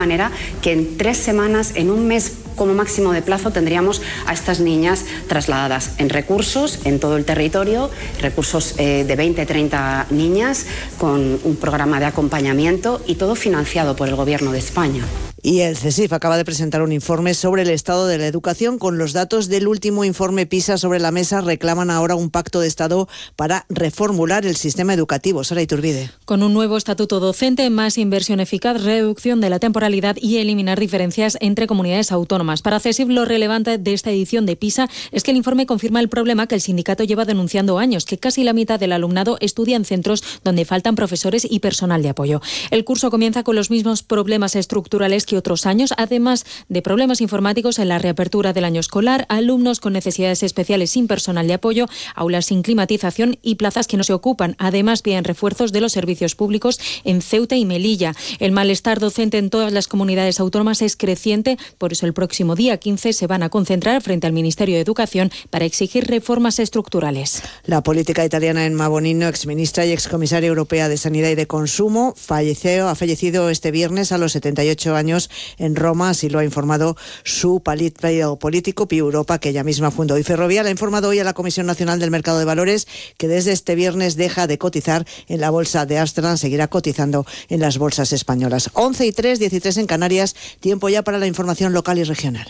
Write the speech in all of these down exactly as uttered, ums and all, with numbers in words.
manera que en tres semanas, en un mes como máximo de plazo, tendríamos a estas niñas trasladadas en recursos en todo el territorio, recursos eh, de veinte, treinta niñas con un programa de acompañamiento y todo financiado por el Gobierno de España. Y el CESIF acaba de presentar un informe sobre el estado de la educación. Con los datos del último informe PISA sobre la mesa, reclaman ahora un pacto de Estado para reformular el sistema educativo. Sara Iturbide. Con un nuevo estatuto docente, más inversión eficaz, reducción de la temporalidad y eliminar diferencias entre comunidades autónomas. Para CESIF, lo relevante de esta edición de PISA es que el informe confirma el problema que el sindicato lleva denunciando años, que casi la mitad del alumnado estudia en centros donde faltan profesores y personal de apoyo. El curso comienza con los mismos problemas estructurales que otros años, además de problemas informáticos en la reapertura del año escolar, alumnos con necesidades especiales sin personal de apoyo, aulas sin climatización y plazas que no se ocupan. Además, piden refuerzos de los servicios públicos en Ceuta y Melilla. El malestar docente en todas las comunidades autónomas es creciente, por eso el próximo día quince se van a concentrar frente al Ministerio de Educación para exigir reformas estructurales. La política italiana Emma Bonino, exministra y excomisaria europea de Sanidad y de Consumo, falleció, ha fallecido este viernes a los setenta y ocho años en Roma, así lo ha informado su partido político Pi Europa, que ella misma fundó. Y Ferrovial ha informado hoy a la Comisión Nacional del Mercado de Valores que desde este viernes deja de cotizar en la bolsa de Ámsterdam, seguirá cotizando en las bolsas españolas. once y tres, diecitrés en Canarias, tiempo ya para la información local y regional.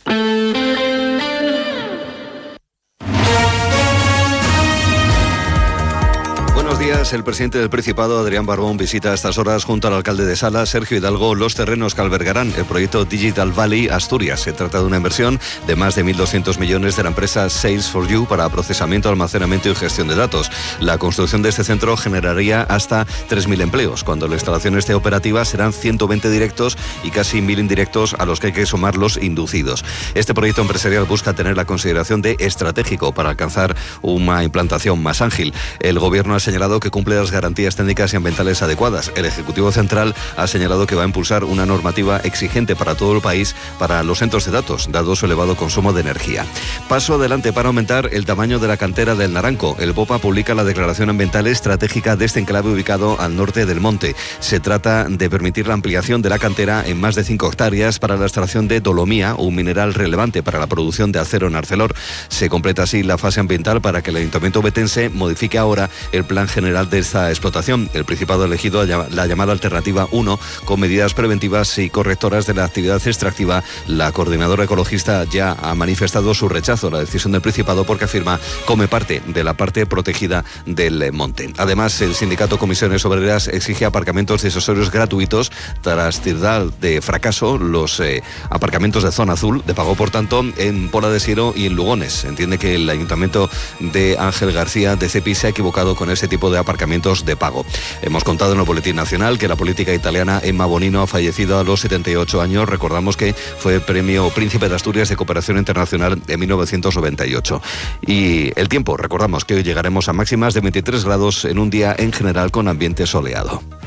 Buenos días. El presidente del Principado, Adrián Barbón, visita a estas horas junto al alcalde de Sala, Sergio Hidalgo, los terrenos que albergarán el proyecto Digital Valley Asturias. Se trata de una inversión de más de mil doscientos millones de la empresa Sales for You para procesamiento, almacenamiento y gestión de datos. La construcción de este centro generaría hasta tres mil empleos. Cuando la instalación esté operativa serán ciento veinte directos y casi mil indirectos, a los que hay que sumar los inducidos. Este proyecto empresarial busca tener la consideración de estratégico para alcanzar una implantación más ágil. El Gobierno ha señalado que cumple las garantías técnicas y ambientales adecuadas. El Ejecutivo Central ha señalado que va a impulsar una normativa exigente para todo el país para los centros de datos, dado su elevado consumo de energía. Paso adelante para aumentar el tamaño de la cantera del Naranco. El BOPA publica la declaración ambiental estratégica de este enclave ubicado al norte del monte. Se trata de permitir la ampliación de la cantera en más de cinco hectáreas para la extracción de dolomía, un mineral relevante para la producción de acero en Arcelor. Se completa así la fase ambiental para que el Ayuntamiento betense modifique ahora el plan general de esta explotación. El Principado ha elegido la llamada alternativa uno con medidas preventivas y correctoras de la actividad extractiva. La coordinadora ecologista ya ha manifestado su rechazo a la decisión del Principado porque afirma come parte de la parte protegida del monte. Además, el sindicato Comisiones Obreras exige aparcamientos disuasorios gratuitos tras tildar de fracaso los eh, aparcamientos de zona azul, de pago por tanto, en Pola de Siero y en Lugones. Entiende que el Ayuntamiento de Ángel García de Cepi se ha equivocado con ese tipo de aparcamientos de pago. Hemos contado en el Boletín Nacional que la política italiana Emma Bonino ha fallecido a los setenta y ocho años. Recordamos que fue premio Príncipe de Asturias de Cooperación Internacional en mil novecientos noventa y ocho. Y el tiempo, recordamos que hoy llegaremos a máximas de veintitrés grados en un día en general con ambiente soleado.